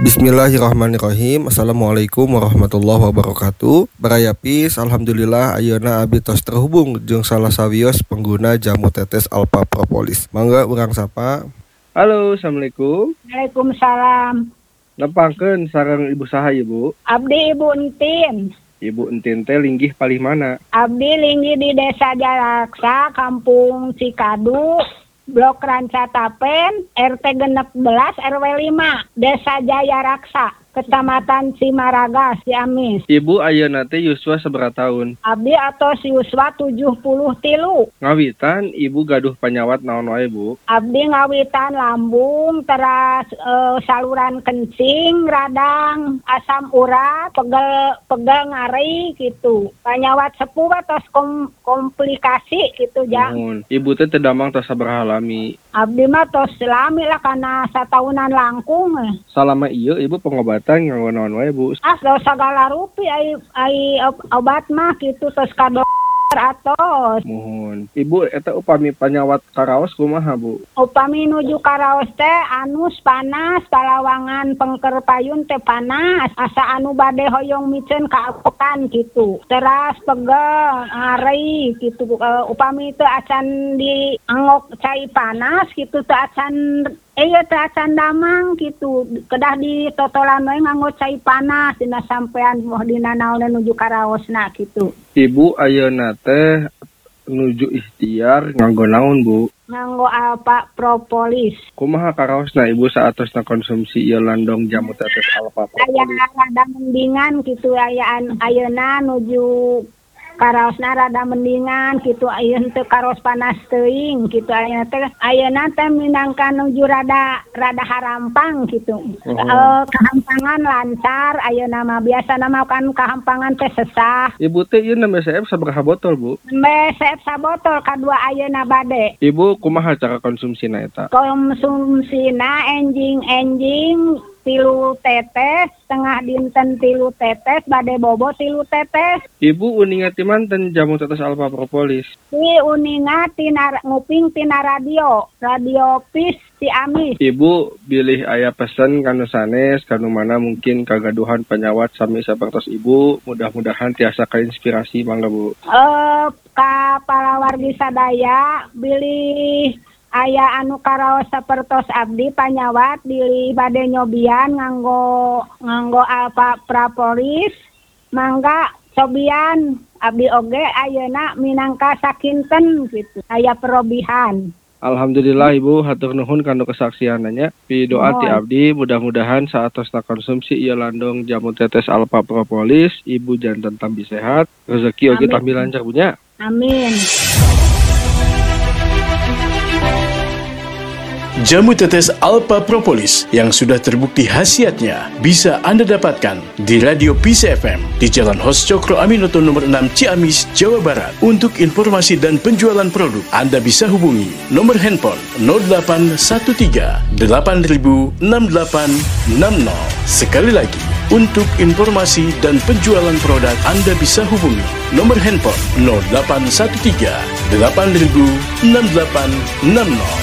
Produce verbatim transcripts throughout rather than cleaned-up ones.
Bismillahirrahmanirrahim. Assalamualaikum warahmatullahi wabarakatuh. Barayapis, alhamdulillah ayeuna abdi tos terhubung jeung salah sawios pengguna jamu tetes Alpha Propolis. Mangga urang sapa. Halo, assalamualaikum. Waalaikumsalam. Nepangkeun sareng ibu saha ibu? Abdi Ibu Entin. Ibu Entin teh linggih palih mana? Abdi linggih di Desa Jaraksa, Kampung Cikadu, Blok Ranca Tapen, R T genep belas R W lima, Desa Jaya Raksa, Kecamatan Cimaraga, Ciamis. Ibu ayeuna teh yuswa sabaraha taun? Abdi atos yuswa tujuh puluh tilu. Ngawitan ibu gaduh panyawat naon wae bu? Abdi ngawitan lambung, teras e, saluran kencing, radang, asam urat, pegel pegel ngari gitu. Panyawat sepuh atos kom, komplikasi gitu ja. Mohon. Ibu teh teu damang tos sabaraha lami? Abdi mah tos lami lah karena satahunan langkung. Salama ieu ibu pengobatan nganggo naon wae bu? Ah, tos sagala rupi ai ai obat mah gitu tos ka dokter atos. Mohon. Ibu eta upami panyawat karaos kumaha bu? Upami nuju karaos teh anus panas, palawangan pengker payun teh panas, asa anu bade hoyong micen kaapokan gitu. Teras pegel, ngari gitu. Uh, upami teh acan di angok cai panas gitu teh acan eh teh acan damang gitu. Kedah di totolan we nganggo cai panas dina sampean moh dina naon nuju karaosna gitu. Ibu ayeuna teh nuju ikhtiar nganggo naon bu? Nganggo Alpha Propolis. Kumaha karaosna ibu saatosna konsumsi ieu landong jamu tetes Alpha Propolis? Aya rada mendingan gitu ayaan ayeuna nuju karaosna rada mendingan gitu ayeuna teu karos panas teuing gitu ayeuna teh ayeuna teh minangka nuju rada rada harampang gitu. Uh-huh. E, kahampangan lancar ayeuna mah biasana mah kan kahampangan teh sesah. Ibu teh ieu nembe seep sabaraha botol bu? Nembe seep sabotol kadua ayeuna bade. Ibu kumaha cara konsumsina eta? Konsumsina enjing-enjing tilu tetes, setengah dinten tilu tetes, bade bobo tilu tetes. Ibu uninga ti manten jamu tetes Alpha Propolis? Si uninga tina nguping tina radio, radio Pis Ciamis. Ibu bilih aya pesen kanu sanes, kanu mana mungkin kagaduhan penyawat sami sapertos ibu, mudah-mudahan tiasa kainspirasi mangga bu. Eh, ka palawargi sadaya bilih aya anu karaos sapertos abdi panyawat di bade nyobian nganggo nganggo Alpha Propolis mangga cobian abdi oge ayeuna minangka sakinten gitu aya perobihan. Alhamdulillah ibu hatur nuhun kanu kesaksiananya. Pidoa ti abdi mudah-mudahan saatosna konsumsi ieu landong jamu tetes Alpha Propolis ibu janten tambi sehat, rezeki oge tambi lancar punya. Amin. Jamu tetes Alpha Propolis yang sudah terbukti khasiatnya bisa Anda dapatkan di Radio Peace F M di Jalan Hos Cokro Aminoto nomor enam Ciamis, Jawa Barat. Untuk informasi dan penjualan produk, Anda bisa hubungi nomor handphone nol delapan satu tiga delapan nol enam delapan enam nol. Sekali lagi, untuk informasi dan penjualan produk, Anda bisa hubungi nomor handphone nol delapan satu tiga delapan nol enam delapan enam nol.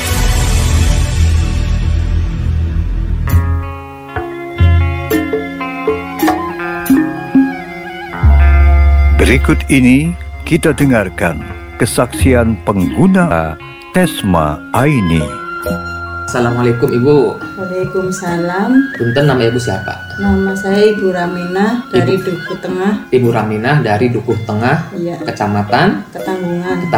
Berikut ini kita dengarkan kesaksian pengguna Tesma Aini. Assalamualaikum Ibu. Waalaikumsalam. Punten, nama Ibu siapa? Nama saya Ibu Raminah dari Ibu. Dukuh Tengah. Ibu Raminah dari Dukuh Tengah, Iya. Kecamatan Ketanggungan.